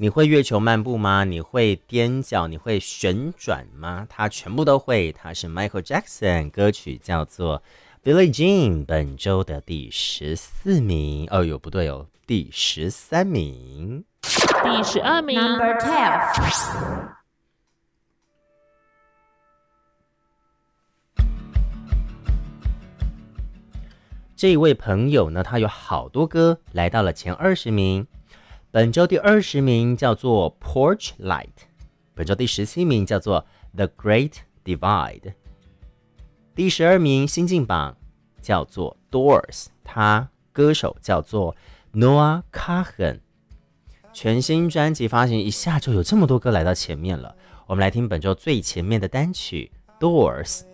你会月球漫步吗？你会踮脚？你会旋转吗？他全部都会。他是 Michael Jackson， 歌曲叫做 Billie Jean， 本周的第14名。哦呦，不对哦，第13名。 第12名 Number 12。 这一位朋友呢，他有好多歌来到了前20名。本周第20名叫做 Porch Light， 本周第17名叫做 The Great Divide， 第12名新晋榜叫做 Doors， 他歌手叫做 Noah Kahan， 全新专辑发行一下就有这么多歌来到前面了。我们来听本周最前面的单曲 Doors。